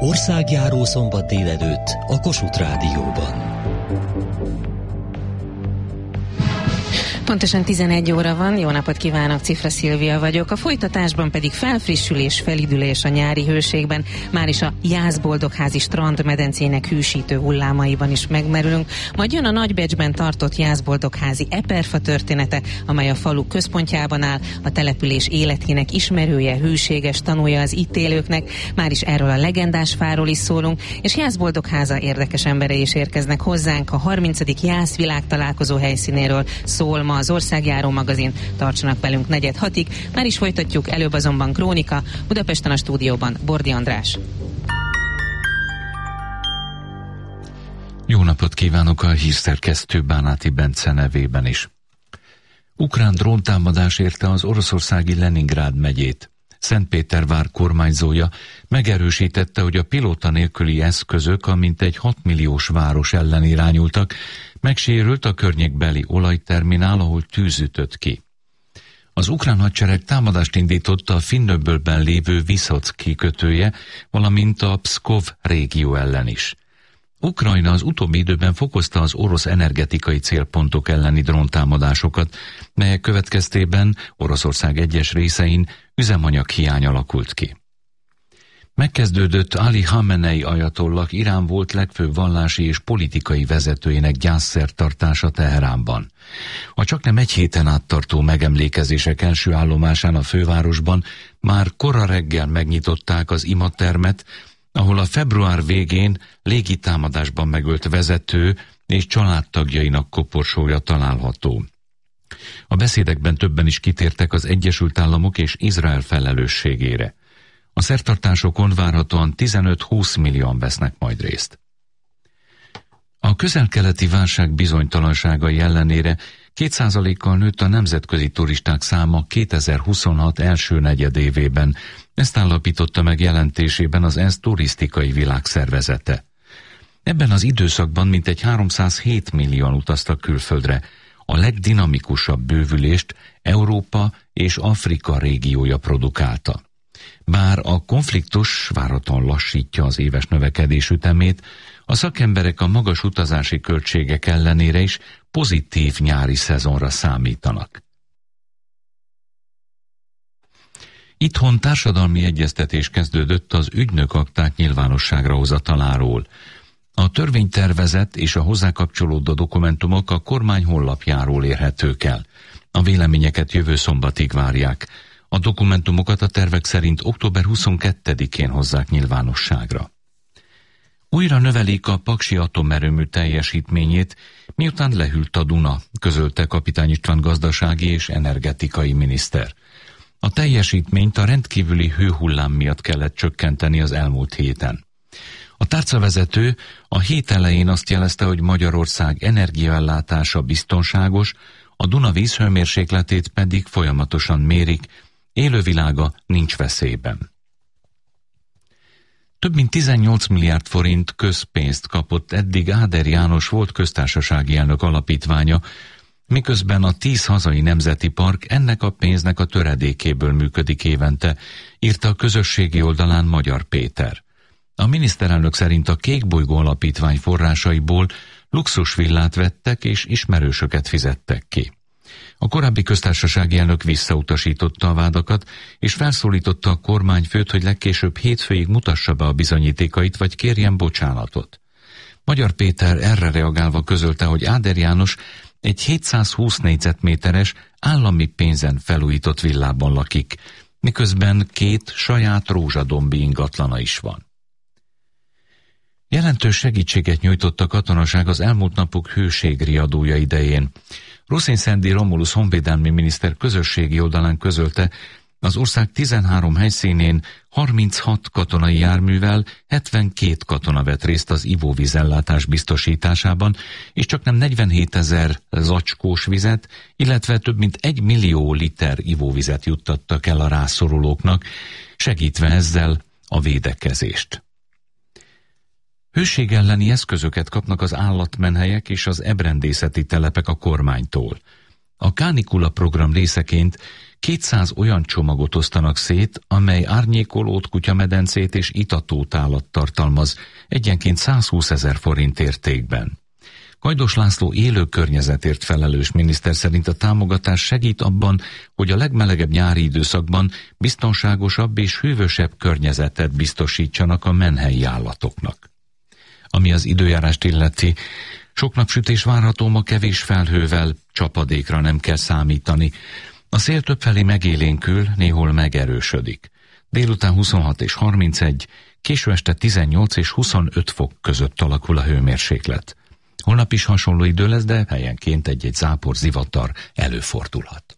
Országjáró szombat délelőtt a Kossuth Rádióban. Pontosan 11 óra van, jó napot kívánok, Cifra Szilvia vagyok. A folytatásban pedig felfrissülés, felidülés a nyári hőségben. Már is a Jászboldogházi strandmedencének hűsítő hullámaiban is megmerülünk. Majd jön a Nagybecsben tartott Jászboldogházi eperfa története, amely a falu központjában áll, a település életének ismerője, hűséges tanúja az itt élőknek. Már is erről a legendás fáról is szólunk, és Jászboldogháza érdekes emberei is érkeznek hozzánk. A 30. Jász világtalálkozó helyszínéről szól ma az Országjáró magazin. Tartsanak velünk 4-6-ig. Már is folytatjuk, előbb azonban krónika. Budapesten a stúdióban Bordi András. Jó napot kívánok a hírszerkesztő Bánáti Bence nevében is. Ukrán dróntámadás érte az oroszországi Leningrád megyét. Szentpétervár kormányzója megerősítette, hogy a pilóta nélküli eszközök a mintegy 6 milliós város ellen irányultak, megsérült a környékbeli olajterminál, ahol tűz ütött ki. Az ukrán hadsereg támadást indította a Finnöbölben lévő Viszock kikötője, valamint a Pszkov régió ellen is. Ukrajna az utóbbi időben fokozta az orosz energetikai célpontok elleni dróntámadásokat, melyek következtében Oroszország egyes részein üzemanyaghiány alakult ki. Megkezdődött Ali Khamenei ajatollak, Irán volt legfőbb vallási és politikai vezetőjének gyászszertartása Teheránban. A csaknem egy héten át tartó megemlékezések első állomásán a fővárosban már kora reggel megnyitották az imatermet, ahol a február végén légitámadásban megölt vezető és családtagjainak koporsója található. A beszédekben többen is kitértek az Egyesült Államok és Izrael felelősségére. A szertartásokon várhatóan 15-20 millióan vesznek majd részt. A közel-keleti válság bizonytalanságai ellenére 2%-kal nőtt a nemzetközi turisták száma 2026 első negyedévében. Ezt állapította meg jelentésében az ENSZ turisztikai világszervezete. Ebben az időszakban mintegy 307 millióan utaztak külföldre. A legdinamikusabb bővülést Európa és Afrika régiója produkálta. Bár a konfliktus várhatóan lassítja az éves növekedés ütemét, a szakemberek a magas utazási költségek ellenére is pozitív nyári szezonra számítanak. Itthon társadalmi egyeztetés kezdődött az ügynökakták nyilvánosságra hozataláról. A törvénytervezet és a hozzá kapcsolódó dokumentumok a kormány honlapjáról érhetők el. A véleményeket jövő szombatig várják. A dokumentumokat a tervek szerint október 22-én hozzák nyilvánosságra. Újra növelik a Paksi atomerőmű teljesítményét, miután lehűlt a Duna, közölte Kapitány István gazdasági és energetikai miniszter. A teljesítményt a rendkívüli hőhullám miatt kellett csökkenteni az elmúlt héten. A tárcavezető a hét elején azt jelezte, hogy Magyarország energiaellátása biztonságos, a Duna vízhőmérsékletét pedig folyamatosan mérik, élővilága nincs veszélyben. Több mint 18 milliárd forint közpénzt kapott eddig Áder János volt köztársasági elnök alapítványa, miközben a 10 hazai nemzeti park ennek a pénznek a töredékéből működik évente, írta a közösségi oldalán Magyar Péter. A miniszterelnök szerint a Kékbolygó alapítvány forrásaiból luxusvillát vettek és ismerősöket fizettek ki. A korábbi köztársasági elnök visszautasította a vádakat, és felszólította a kormányfőt, hogy legkésőbb hétfőig mutassa be a bizonyítékait, vagy kérjen bocsánatot. Magyar Péter erre reagálva közölte, hogy Áder János egy 720 négyzetméteres állami pénzen felújított villában lakik, miközben 2 saját rózsadombi ingatlana is van. Jelentős segítséget nyújtott a katonaság az elmúlt napok hőségriadója idején. Ruszin Szendi Romulus honvédelmi miniszter közösségi oldalán közölte, az ország 13 helyszínén 36 katonai járművel 72 katona vett részt az ivóvízellátás biztosításában, és csaknem 47 000 zacskós vizet, illetve több mint 1 millió liter ivóvizet juttattak el a rászorulóknak, segítve ezzel a védekezést. Hőség elleni eszközöket kapnak az állatmenhelyek és az ebrendészeti telepek a kormánytól. A kánikula program részeként 200 olyan csomagot osztanak szét, amely árnyékolót, kutyamedencét és itatótálat tartalmaz, egyenként 120 000 forint értékben. Kajdos László élő környezetért felelős miniszter szerint a támogatás segít abban, hogy a legmelegebb nyári időszakban biztonságosabb és hűvösebb környezetet biztosítsanak a menhelyi állatoknak. Ami az időjárást illeti, sok napsütés várható, ma kevés felhővel, csapadékra nem kell számítani. A szél többfelé megélénkül, néhol megerősödik. Délután 26 és 31, késő este 18 és 25 fok között alakul a hőmérséklet. Holnap is hasonló idő lesz, de helyenként egy-egy zápor, zivatar előfordulhat.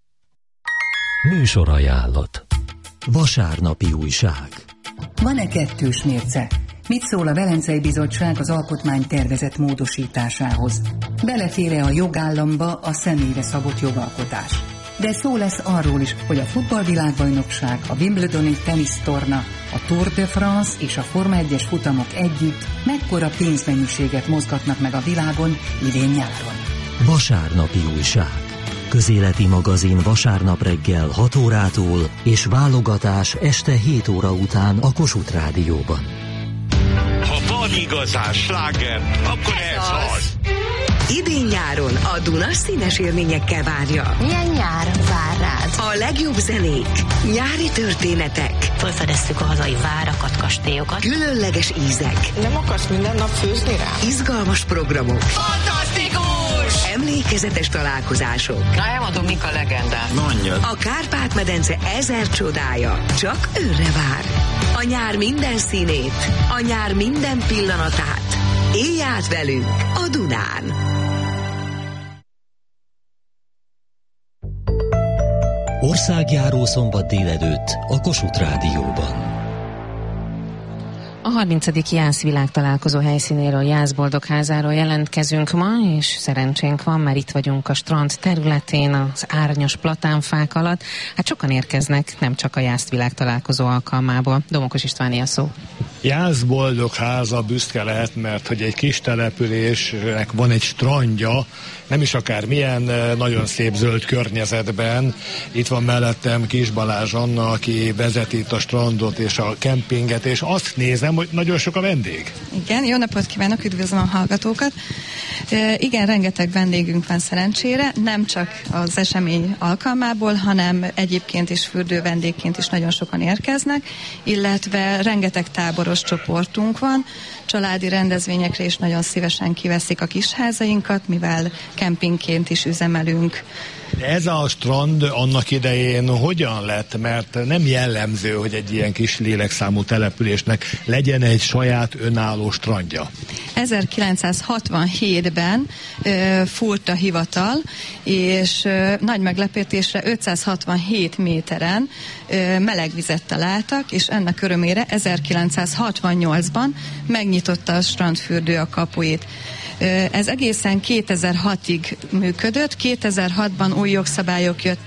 Műsorajánlat. Vasárnapi újság. Van-e kettős mérce? Mit szól a Velencei Bizottság az alkotmány tervezett módosításához? Belefér-e a jogállamba a személyre szabott jogalkotás? De szó lesz arról is, hogy a futballvilágbajnokság, a Wimbledoni tenisztorna, a Tour de France és a Forma 1-es futamok együtt mekkora pénzmennyiséget mozgatnak meg a világon idén-nyáron. Vasárnapi újság. Közéleti magazin vasárnap reggel 6 órától és válogatás este 7 óra után a Kossuth Rádióban. Ha van igazán sláger, akkor ez az. Idén-nyáron a Duna színes élményekkel várja. Milyen nyár vár rád? A legjobb zenék, nyári történetek. Felfedezzük a hazai várakat, kastélyokat. Különleges ízek. Nem akarsz minden nap főzni rá? Izgalmas programok. Fantasztikus! Emlékezetes találkozások. Na, elmondom, mik a legendák. A Kárpát-medence 1000 csodája csak őre vár. A nyár minden színét, a nyár minden pillanatát. Élj át velünk a Dunán! Országjáró szombat délelőtt a Kossuth Rádióban. A 30. Jász világtalálkozó helyszínéről, Jászboldogházáról jelentkezünk ma, és szerencsénk van, mert itt vagyunk a strand területén, az árnyas platánfák alatt. Hát sokan érkeznek, nem csak a Jász világtalálkozó alkalmából. Domokos Istváné a szó. Jászboldogháza büszke lehet, mert hogy egy kis településnek van egy strandja, nem is akár milyen, nagyon szép zöld környezetben. Itt van mellettem Kis Balázs Anna, aki vezeti itt a strandot és a kempinget, és azt nézem, hogy nagyon sok a vendég. Igen, jó napot kívánok, üdvözlöm a hallgatókat. Igen, rengeteg vendégünk van szerencsére, nem csak az esemény alkalmából, hanem egyébként is fürdő vendégként is nagyon sokan érkeznek, illetve rengeteg táboros csoportunk van, családi rendezvényekre is nagyon szívesen kiveszik a kisházainkat, mivel kempingként is üzemelünk. De ez a strand annak idején hogyan lett? Mert nem jellemző, hogy egy ilyen kis lélekszámú településnek legyen egy saját önálló strandja. 1967-ben fúrt a hivatal, és nagy meglepetésre 567 méteren melegvizet találtak, és ennek örömére 1968-ban megnyitotta a strandfürdő a kapuit. Ez egészen 2006-ig működött, 2006-ban új jogszabályok jöttek